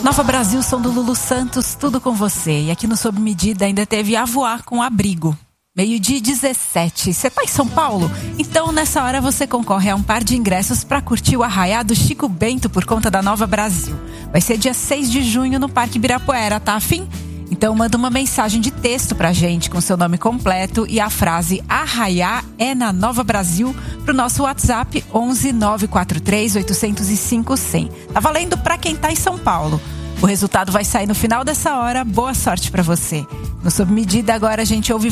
Nova Brasil, som do Lulu Santos, tudo com você. E aqui no Sob Medida ainda teve A Voar com Abrigo. 12h17. Você tá em São Paulo? Então nessa hora você concorre a um par de ingressos para curtir o Arraiá do Chico Bento por conta da Nova Brasil. Vai ser dia 6 de junho no Parque Ibirapuera, tá afim? Então manda uma mensagem de texto pra gente com seu nome completo e a frase Arraiá é na Nova Brasil pro nosso WhatsApp 11 943 805 100. Tá valendo pra quem tá em São Paulo. O resultado vai sair no final dessa hora. Boa sorte pra você. No Sob Medida agora a gente ouve